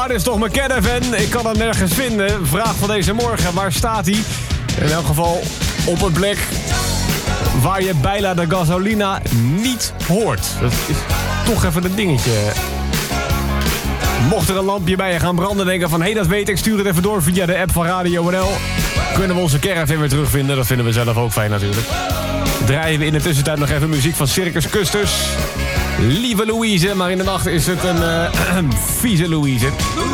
dit is toch mijn caravan? Ik kan hem nergens vinden. Vraag van deze morgen, waar staat hij? In elk geval op een plek waar je Baila de Gasolina niet hoort. Dat is toch even een dingetje. Mocht er een lampje bij je gaan branden, denken van... hé, dat weet ik, stuur het even door via de app van Radio NL. Kunnen we onze caravan weer terugvinden. Dat vinden we zelf ook fijn natuurlijk. Draaien we in de tussentijd nog even muziek van Circus Custers. Lieve Louise, maar in de nacht is het een vieze Louise.